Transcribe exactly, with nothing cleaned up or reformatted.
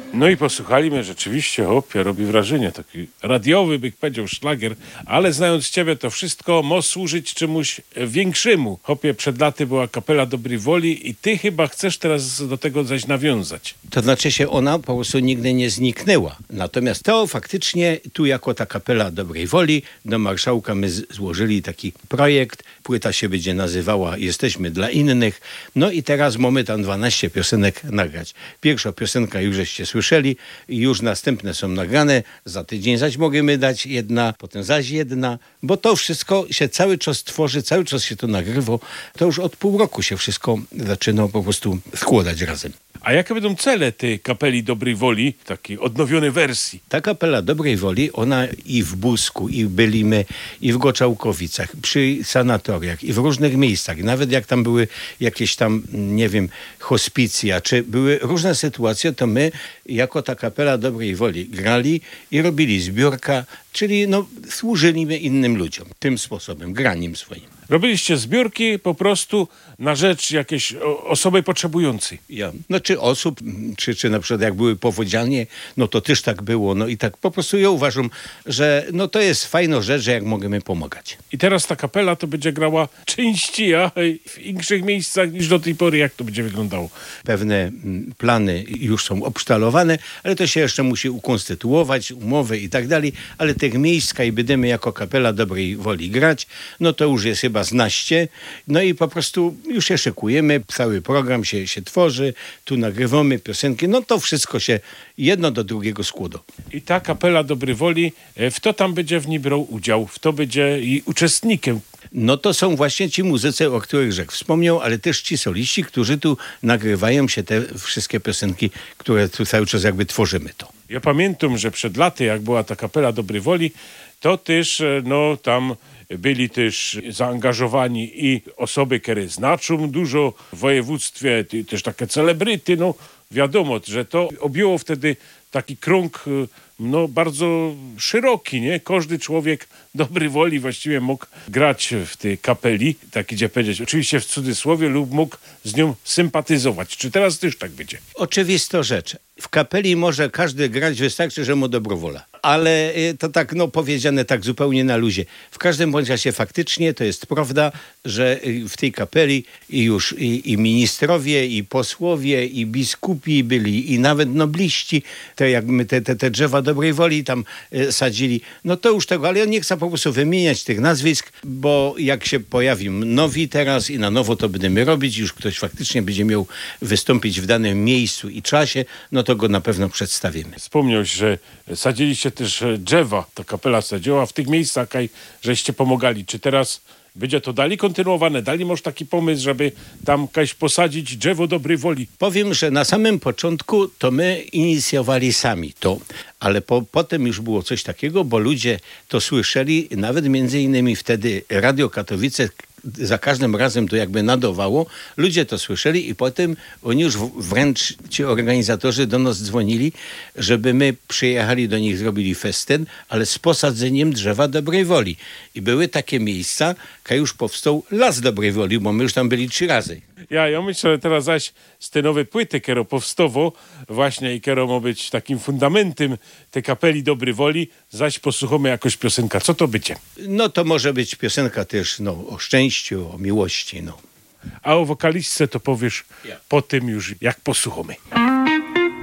No i posłuchaliśmy, rzeczywiście, hopie, robi wrażenie, taki radiowy, bych powiedział, szlagier, ale znając ciebie, to wszystko ma służyć czemuś większemu. Hopie, przed laty była kapela dobrej woli i ty chyba chcesz teraz do tego zaś nawiązać. To znaczy się ona po prostu nigdy nie zniknęła. Natomiast to faktycznie tu jako ta kapela dobrej woli do marszałka my z- złożyli taki projekt. Płyta się będzie nazywała Jesteśmy dla innych. No i teraz mamy tam dwanaście piosenek nagrać. Pierwsza piosenka już żeście słyszeli, już następne są nagrane. Za tydzień zaś możemy dać jedna, potem zaś jedna, bo to wszystko się cały czas tworzy, cały czas się to nagrywa. To już od pół roku się wszystko zaczyna po prostu składać razem. A jakie będą cele tej kapeli dobrej woli, takiej odnowionej wersji? Ta kapela dobrej woli, ona i w Busku, i byliśmy, i w Goczałkowicach, przy sanatoriach, i w różnych miejscach. Nawet jak tam były jakieś tam, nie wiem, hospicja, czy były różne sytuacje, to my, jako ta kapela dobrej woli, grali i robili zbiórka, czyli no, służyliśmy innym ludziom tym sposobem, graniem swoim. Robiliście zbiórki po prostu na rzecz jakiejś o- osoby potrzebującej. Ja. No czy osób, czy, czy na przykład jak były powodzianie, no to też tak było. No i tak po prostu ja uważam, że no to jest fajna rzecz, że jak możemy pomagać. I teraz ta kapela to będzie grała częściej, a w innych miejscach niż do tej pory. Jak to będzie wyglądało? Pewne mm, plany już są obsztalowane, ale to się jeszcze musi ukonstytuować, umowy i tak dalej, ale tych miejsc, i będziemy jako kapela dobrej woli grać, no to już jest chyba znaście. No i po prostu już się szykujemy, cały program się, się tworzy, tu nagrywamy piosenki, no to wszystko się jedno do drugiego składa. I ta kapela dobrej woli, e, w to tam będzie w niej brał udział, w to będzie i uczestnikiem. No to są właśnie ci muzycy, o których Rzek wspomniał, ale też ci soliści, którzy tu nagrywają się te wszystkie piosenki, które tu cały czas jakby tworzymy to. Ja pamiętam, że przed laty, jak była ta kapela dobrej woli, to też, e, no tam byli też zaangażowani i osoby, które znaczą dużo w województwie, ty- też takie celebryty, no wiadomo, że to objęło wtedy taki krąg e, no bardzo szeroki, nie? Każdy człowiek dobrej woli właściwie mógł grać w tej kapeli, tak idzie powiedzieć, oczywiście w cudzysłowie, lub mógł z nią sympatyzować. Czy teraz też tak będzie? Oczywista rzecz. W kapeli może każdy grać, wystarczy, że mu dobrowola. Ale y, to tak, no powiedziane tak zupełnie na luzie. W każdym bądź razie faktycznie to jest prawda, że y, w tej kapeli i już i, i ministrowie, i posłowie, i biskupi byli, i nawet nobliści, te, jak my te, te, te drzewa dobrej woli tam y, sadzili. No to już tego, ale ja nie chcę po prostu wymieniać tych nazwisk, bo jak się pojawią nowi teraz i na nowo to będziemy robić, już ktoś faktycznie będzie miał wystąpić w danym miejscu i czasie, no to go na pewno przedstawimy. Wspomniałeś, że sadziliście też e, drzewa, ta kapela sadziła w tych miejscach, kaj, żeście pomagali. Czy teraz będzie to dalej kontynuowane? Dalej masz taki pomysł, żeby tam kaś posadzić drzewo dobrej woli? Powiem, że na samym początku to my inicjowali sami to, ale po, potem już było coś takiego, bo ludzie to słyszeli, nawet między innymi wtedy Radio Katowice za każdym razem to jakby nadawało, ludzie to słyszeli i potem oni już w- wręcz ci organizatorzy do nas dzwonili, żeby my przyjechali do nich, zrobili festyn, ale z posadzeniem drzewa dobrej woli. I były takie miejsca, jak już powstał Las Dobrej Woli, bo my już tam byli trzy razy. Ja, ja myślę, że teraz zaś z tej nowej płyty, kiero powstało właśnie i kiero ma być takim fundamentem tej kapeli dobrej woli, zaś posłuchamy jakoś piosenka. Co to będzie? No to może być piosenka też no, o szczęściu, o miłości. No. A o wokalistce to powiesz Ja. po tym już, jak posłuchamy.